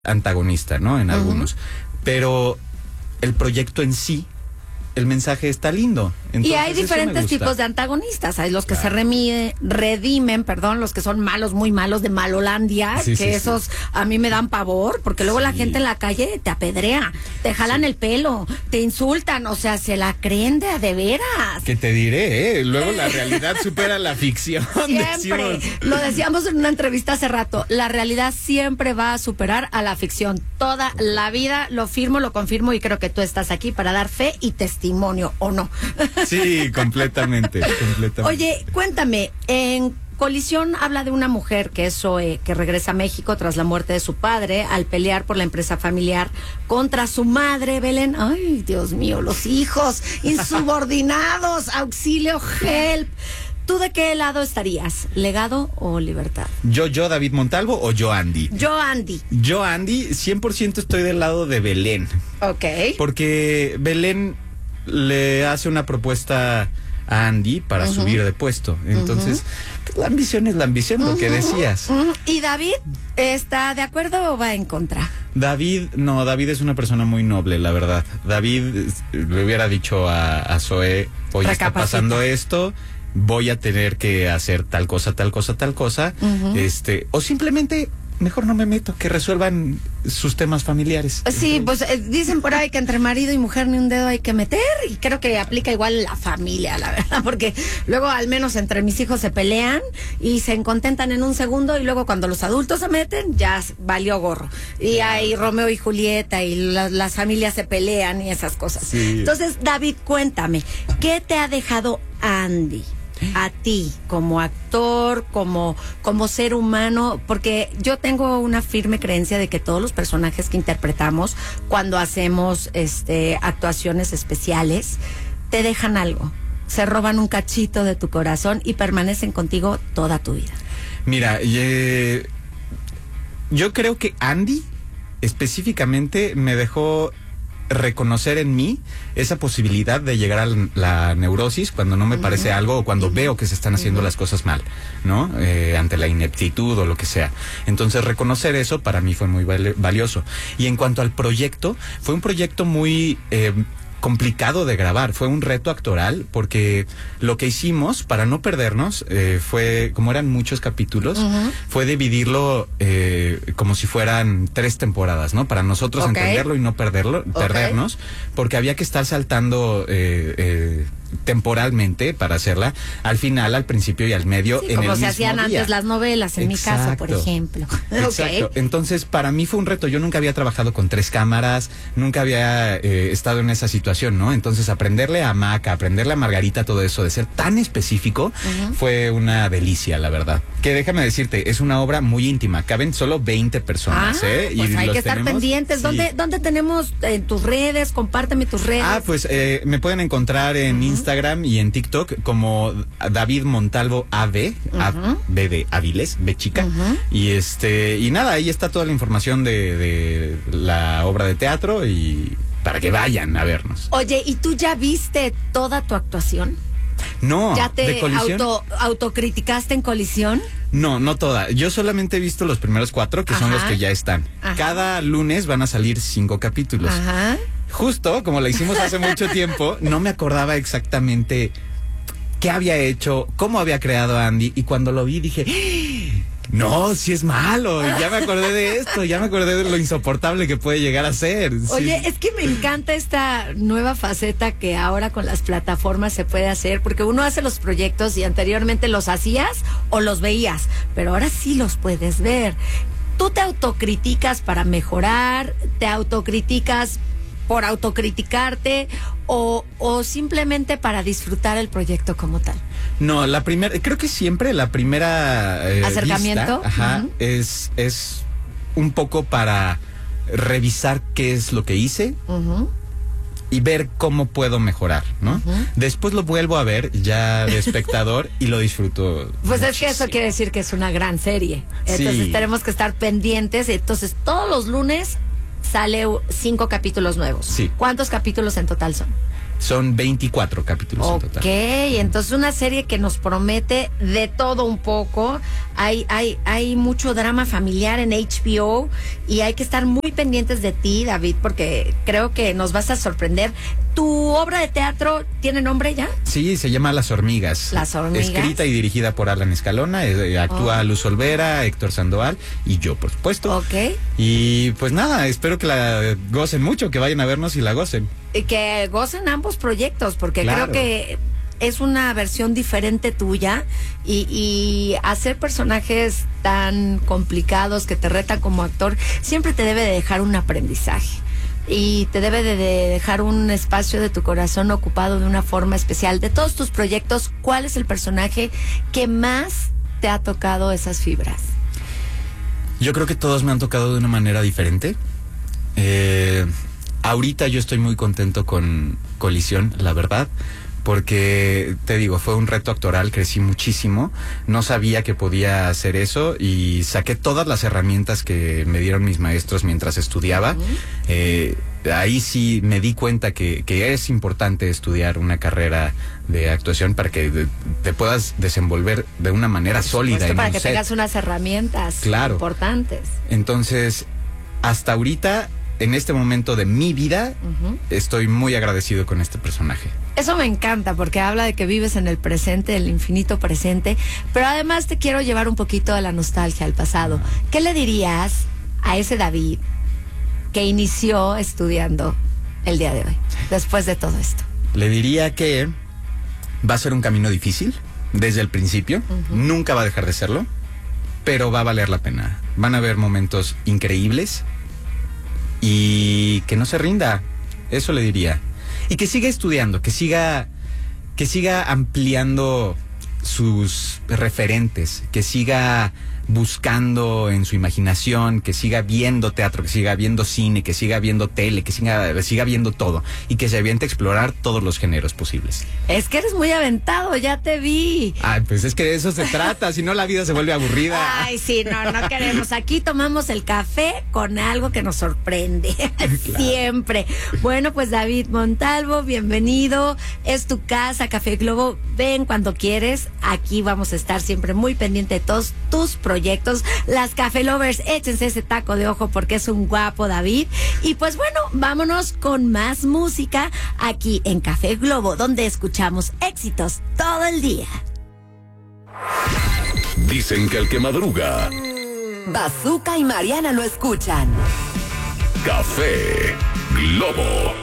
antagonista, ¿no? En algunos. Pero el proyecto en sí, el mensaje está lindo. Entonces, y hay diferentes tipos de antagonistas. Hay los que se redimen, los que son malos, muy malos, de Malolandia, esos a mí me dan pavor, porque luego la gente en la calle te apedrea, te jalan el pelo, te insultan, o sea, se la creen de veras. Que te diré, luego la realidad supera la ficción. Siempre, lo decíamos en una entrevista hace rato, la realidad siempre va a superar a la ficción. Toda la vida, lo firmo, lo confirmo, y creo que tú estás aquí para dar fe y testimonio, ¿o no? Sí, completamente. Oye, cuéntame, en Colisión habla de una mujer que es Zoe, que regresa a México tras la muerte de su padre al pelear por la empresa familiar contra su madre, Belén. Ay, Dios mío, los hijos insubordinados, auxilio, help. ¿Tú de qué lado estarías? ¿Legado o libertad? ¿Yo, David Montalvo, o yo, Andy? Yo, Andy. Yo, Andy, 100% estoy del lado de Belén. Ok. Porque Belén le hace una propuesta a Andy para subir de puesto. Entonces, la ambición es la ambición, lo que decías. ¿Y David está de acuerdo o va en contra? David es una persona muy noble, la verdad. David le hubiera dicho a Zoe, oye, está pasando esto, voy a tener que hacer tal cosa, o simplemente mejor no me meto, que resuelvan sus temas familiares. Sí, pues dicen por ahí que entre marido y mujer ni un dedo hay que meter, y creo que aplica igual la familia, la verdad, porque luego al menos entre mis hijos se pelean y se contentan en un segundo, y luego cuando los adultos se meten ya valió gorro. Y hay Romeo y Julieta y las familias se pelean y esas cosas. Sí. Entonces, David, cuéntame, ¿qué te ha dejado Andy a ti como actor, como ser humano? Porque yo tengo una firme creencia de que todos los personajes que interpretamos cuando hacemos actuaciones especiales te dejan algo, se roban un cachito de tu corazón y permanecen contigo toda tu vida. Mira, yo creo que Andy específicamente me dejó reconocer en mí esa posibilidad de llegar a la neurosis cuando no me parece algo, o cuando veo que se están haciendo las cosas mal, ¿no? Ante la ineptitud o lo que sea. Entonces, reconocer eso para mí fue muy valioso. Y en cuanto al proyecto, fue un proyecto muy complicado de grabar, fue un reto actoral, porque lo que hicimos para no perdernos fue, como eran muchos capítulos, fue dividirlo como si fueran 3 temporadas, ¿no? Para nosotros entenderlo y no perdernos, porque había que estar saltando temporalmente para hacerla, al final, al principio y al medio, en como el se mismo hacían día. Antes las novelas, en mi caso, por ejemplo. Exacto. Entonces, para mí fue un reto. Yo nunca había trabajado con 3 cámaras, nunca había estado en esa situación, ¿no? Entonces, aprenderle a Maca, aprenderle a Margarita, todo eso, de ser tan específico, fue una delicia, la verdad. Que déjame decirte, es una obra muy íntima, caben solo 20 personas, pues y hay que estar pendientes. Sí. ¿Dónde tenemos en tus redes? Compárteme tus redes. Pues me pueden encontrar en Instagram y en TikTok como David Montalvo AB, B de Aviles, B chica, y nada, ahí está toda la información de la obra de teatro, y para que vayan a vernos. Oye, ¿y tú ya viste toda tu actuación? No. ¿Ya te ¿de Colisión? autocriticaste en Colisión? No toda. Yo solamente he visto los primeros 4, que son los que ya están. Cada lunes van a salir 5 capítulos. Justo, como la hicimos hace mucho tiempo, no me acordaba exactamente qué había hecho, cómo había creado a Andy, y cuando lo vi dije, no, sí es malo, ya me acordé de esto, ya me acordé de lo insoportable que puede llegar a ser. Oye, es que me encanta esta nueva faceta que ahora con las plataformas se puede hacer, porque uno hace los proyectos y anteriormente los hacías o los veías, pero ahora sí los puedes ver. ¿Tú te autocriticas para mejorar? ¿Te autocriticas por autocriticarte o simplemente para disfrutar el proyecto como tal? No, creo que siempre la primera acercamiento vista, es un poco para revisar qué es lo que hice y ver cómo puedo mejorar, ¿no? Después lo vuelvo a ver ya de espectador y lo disfruto. Pues muchísimo. Es que eso quiere decir que es una gran serie. Entonces tenemos que estar pendientes. Entonces todos los lunes sale 5 capítulos nuevos. Sí. ¿Cuántos capítulos en total son? Son 24 capítulos en total. Ok, entonces una serie que nos promete de todo un poco. Hay mucho drama familiar en HBO y hay que estar muy pendientes de ti, David, porque creo que nos vas a sorprender. ¿Tu obra de teatro tiene nombre ya? Sí, se llama Las Hormigas. Las Hormigas. Escrita y dirigida por Alan Escalona. Actúa Luz Olvera, Héctor Sandoval y yo, por supuesto. Ok. Y pues nada, espero que la gocen mucho, que vayan a vernos y la gocen. Y que gocen ambos proyectos, porque Claro. creo que es una versión diferente tuya y hacer personajes tan complicados que te retan como actor siempre te debe de dejar un aprendizaje y te debe de dejar un espacio de tu corazón ocupado de una forma especial. De todos tus proyectos, ¿cuál es el personaje que más te ha tocado esas fibras? Yo creo que todos me han tocado de una manera diferente. Ahorita yo estoy muy contento con Colisión, la verdad, porque te digo, fue un reto actoral, crecí muchísimo, no sabía que podía hacer eso y saqué todas las herramientas que me dieron mis maestros mientras estudiaba. Ahí sí me di cuenta que es importante estudiar una carrera de actuación para que te puedas desenvolver de una manera sólida en Para un que set. tengas unas herramientas Claro. importantes. Entonces, hasta ahorita, en este momento de mi vida, estoy muy agradecido con este personaje. Eso me encanta porque habla de que vives en el presente, el infinito presente, pero además te quiero llevar un poquito a la nostalgia, al pasado. ¿Qué le dirías a ese David que inició estudiando el día de hoy, después de todo esto? Le diría que va a ser un camino difícil desde el principio, nunca va a dejar de serlo, pero va a valer la pena. Van a haber momentos increíbles y que no se rinda, eso le diría. Y que siga estudiando, que siga ampliando sus referentes, que siga buscando en su imaginación, que siga viendo teatro, que siga viendo cine, que siga viendo tele, que siga viendo todo y que se aviente a explorar todos los géneros posibles. Es que eres muy aventado, ya te vi. Ay, pues es que de eso se trata, si no la vida se vuelve aburrida. Ay, sí, no queremos. Aquí tomamos el café con algo que nos sorprende. Claro. Siempre. Bueno, pues David Montalvo, bienvenido. Es tu casa, Café Globo. Ven cuando quieres. Aquí vamos a estar siempre muy pendiente de todos tus proyectos. Las Café Lovers, échense ese taco de ojo porque es un guapo David. Y pues bueno, vámonos con más música aquí en Café Globo, donde escuchamos éxitos todo el día. Dicen que el que madruga, Bazooka y Mariana lo escuchan. Café Globo.